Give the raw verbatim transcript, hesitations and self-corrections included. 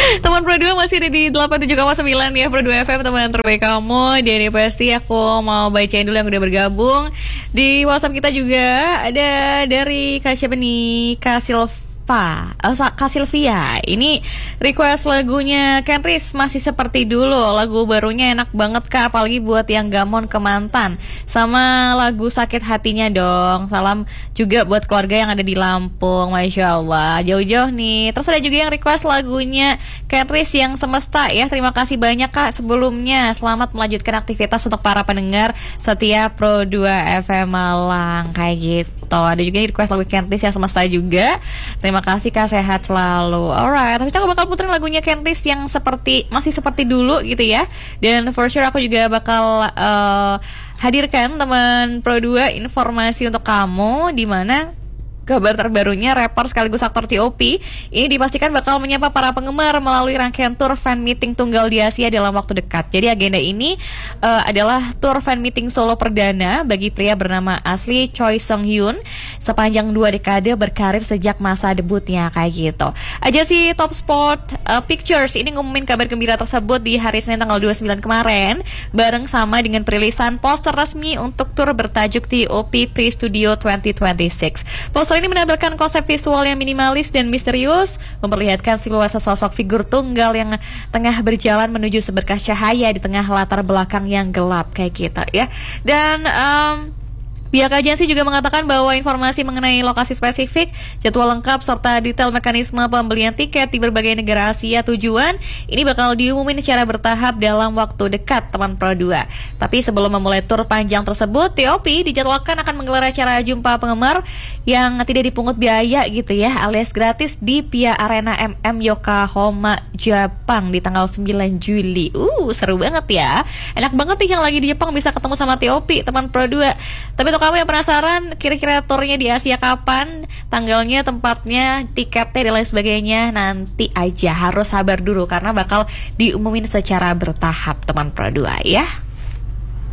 Teman Pro dua masih ada di delapan puluh tujuh koma sembilan ya, Pro dua F M, teman terbaik kamu. Dan ini pasti aku mau bacain dulu yang udah bergabung. Di WhatsApp kita juga ada dari Kak siapa nih? Kak Silva, oh, Kak Silvia. Ini request lagunya Kenris Masih Seperti Dulu. Lagu barunya enak banget Kak, apalagi buat yang gamon ke mantan. Sama lagu Sakit Hatinya dong. Salam juga buat keluarga yang ada di Lampung. Masya Allah, jauh-jauh nih. Terus ada juga yang request lagunya Kenris yang Semesta ya. Terima kasih banyak Kak sebelumnya. Selamat melanjutkan aktivitas untuk para pendengar setia Pro dua F M Malang. Kayak gitu. Ada juga yang request lagu Kenris yang Semesta juga. Terima kasih Kak, sehat selalu. Alright, tapi aku bakal puterin lagunya Kenris yang seperti masih seperti dulu gitu ya. Dan for sure aku juga bakal uh, hadirkan teman Pro dua informasi untuk kamu, di mana kabar terbarunya rapper sekaligus aktor T O P ini dipastikan bakal menyapa para penggemar melalui rangkaian tour fan meeting tunggal di Asia dalam waktu dekat. Jadi agenda ini uh, adalah tour fan meeting solo perdana bagi pria bernama asli Choi Sung Hyun sepanjang dua dekade berkarir sejak masa debutnya kayak gitu. Agensi Top Sport uh, Pictures ini ngumumin kabar gembira tersebut di hari Senin tanggal dua puluh sembilan kemarin, bareng sama dengan perilisan poster resmi untuk tour bertajuk T O P Pre-Studio dua ribu dua puluh enam. Poster ini menampilkan konsep visual yang minimalis dan misterius, memperlihatkan siluet sesosok figur tunggal yang tengah berjalan menuju seberkas cahaya di tengah latar belakang yang gelap kayak gitu ya. Dan um, pihak agensi juga mengatakan bahwa informasi mengenai lokasi spesifik, jadwal lengkap, serta detail mekanisme pembelian tiket di berbagai negara Asia tujuan ini bakal diumumin secara bertahap dalam waktu dekat, teman Pro dua. Tapi sebelum memulai tur panjang tersebut, T O P dijadwalkan akan menggelar acara jumpa penggemar yang tidak dipungut biaya gitu ya, alias gratis di Pia Arena M M Yokohama, Jepang di tanggal sembilan Juli. Uh, seru banget ya. Enak banget nih yang lagi di Jepang bisa ketemu sama T O P, teman Pro dua. Tapi untuk kamu yang penasaran kira-kira turnya di Asia kapan, tanggalnya, tempatnya, tiketnya dan lain sebagainya, nanti aja, harus sabar dulu karena bakal diumumin secara bertahap, teman Pro dua ya.